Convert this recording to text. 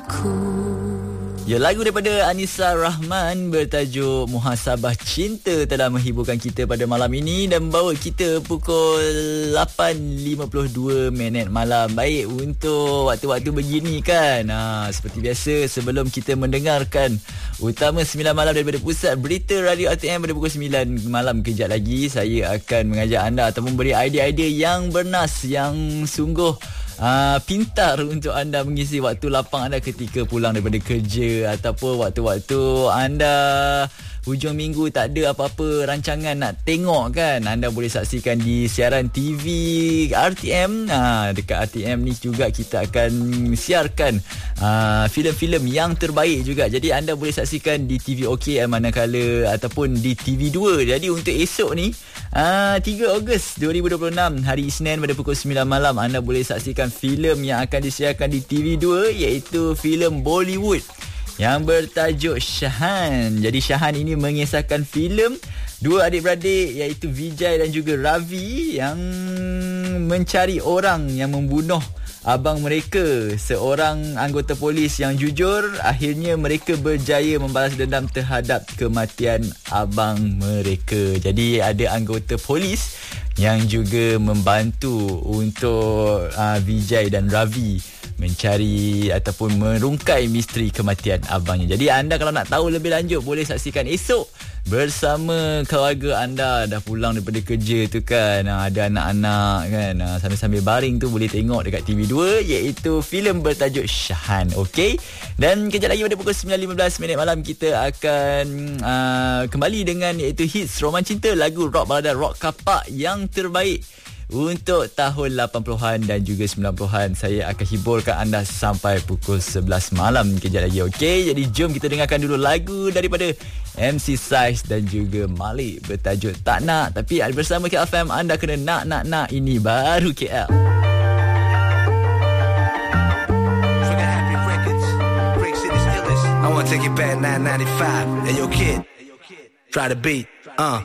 Ya, lagu daripada Anissa Rahman bertajuk Muhasabah Cinta telah menghiburkan kita pada malam ini dan membawa kita pukul 8.52 malam. Baik untuk waktu-waktu begini kan. Seperti biasa, sebelum kita mendengarkan Utama 9 Malam daripada Pusat Berita Radio RTM pada pukul 9 malam kejap lagi, saya akan mengajak anda atau memberi idea-idea yang bernas, yang sungguh pintar untuk anda mengisi waktu lapang anda ketika pulang daripada kerja ataupun waktu-waktu anda hujung minggu tak ada apa-apa rancangan nak tengok kan. Anda boleh saksikan di siaran TV RTM. Dekat RTM ni juga kita akan siarkan filem-filem yang terbaik juga. Jadi anda boleh saksikan di TV OKM manakala ataupun di TV2. Jadi untuk esok ni 3 Ogos 2026 hari Isnin pada pukul 9 malam anda boleh saksikan filem yang akan disiarkan di TV2, iaitu filem Bollywood yang bertajuk Shahan. Jadi Shahan ini mengisahkan filem dua adik-beradik iaitu Vijay dan juga Ravi yang mencari orang yang membunuh abang mereka, seorang anggota polis yang jujur. Akhirnya mereka berjaya membalas dendam terhadap kematian abang mereka. Jadi ada anggota polis yang juga membantu untuk Vijay dan Ravi mencari ataupun merungkai misteri kematian abangnya. Jadi anda kalau nak tahu lebih lanjut boleh saksikan esok bersama keluarga anda. Dah pulang daripada kerja tu kan, ada anak-anak kan, sambil-sambil baring tu boleh tengok dekat TV2, iaitu filem bertajuk Shahan. Okey, dan kejap lagi pada pukul 9.15 malam kita akan kembali dengan iaitu hits roman cinta, lagu rock balada, rock kapak yang terbaik untuk tahun 80-an dan juga 90-an. Saya akan hiburkan anda sampai pukul 11 malam kejap lagi. Okey, jadi jom kita dengarkan dulu lagu daripada MC Saiz dan juga Malik bertajuk Tak Nak. Tapi bersama KFM anda kena nak ini baru KL. I wanna take it back 995. Hey yo kid, try the beat.